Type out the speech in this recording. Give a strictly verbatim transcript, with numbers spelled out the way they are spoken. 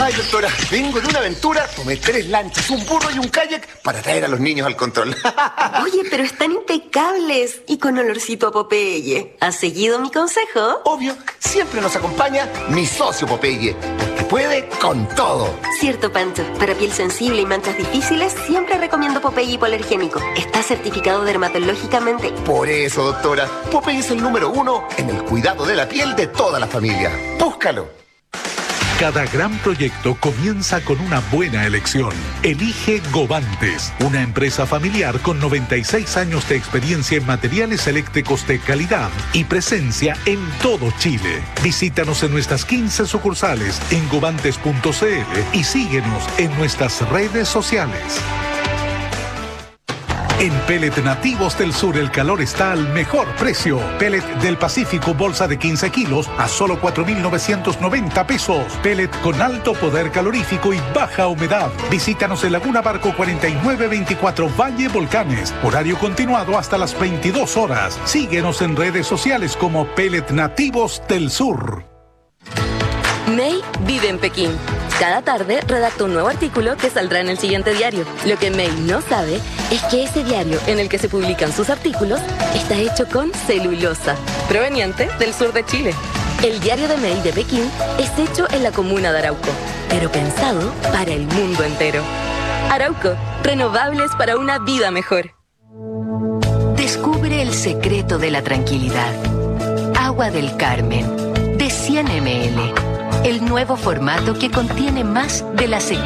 Ay, doctora, vengo de una aventura, tomé tres lanchas, un burro y un kayak para traer a los niños al control. Oye, pero están impecables y con olorcito a Popeye. ¿Has seguido mi consejo? Obvio, siempre nos acompaña mi socio Popeye, porque puede con todo. Cierto, Pancho. Para piel sensible y manchas difíciles, siempre recomiendo Popeye hipoalergénico. Está certificado dermatológicamente. Por eso, doctora, Popeye es el número uno en el cuidado de la piel de toda la familia. Búscalo. Cada gran proyecto comienza con una buena elección. Elige Govantes, una empresa familiar con noventa y seis años de experiencia en materiales eléctricos de calidad y presencia en todo Chile. Visítanos en nuestras quince sucursales en govantes punto c l y síguenos en nuestras redes sociales. En Pellet Nativos del Sur el calor está al mejor precio. Pellet del Pacífico bolsa de quince kilos a solo cuatro mil novecientos noventa pesos. Pellet con alto poder calorífico y baja humedad. Visítanos en Laguna Barco cuarenta y nueve veinticuatro Valle Volcanes. Horario continuado hasta las veintidós horas. Síguenos en redes sociales como Pellet Nativos del Sur. May vive en Pekín. Cada tarde redacta un nuevo artículo que saldrá en el siguiente diario. Lo que May no sabe es que ese diario en el que se publican sus artículos está hecho con celulosa, proveniente del sur de Chile. El diario de May de Pekín es hecho en la comuna de Arauco, pero pensado para el mundo entero. Arauco, renovables para una vida mejor. Descubre el secreto de la tranquilidad. Agua del Carmen, de cien mililitros. El nuevo formato que contiene más de la secretaria.